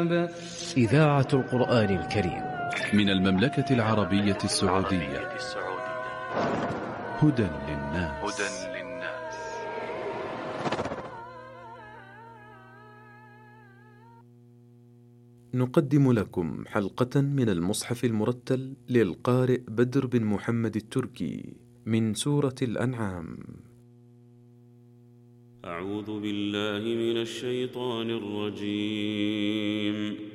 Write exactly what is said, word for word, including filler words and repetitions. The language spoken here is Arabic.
الكتاب. إذاعة القرآن الكريم من المملكة العربية السعودية. هدى للناس. نقدم لكم حلقة من المصحف المرتل للقارئ بدر بن محمد التركي من سورة الأنعام. أعوذ بالله من الشيطان الرجيم.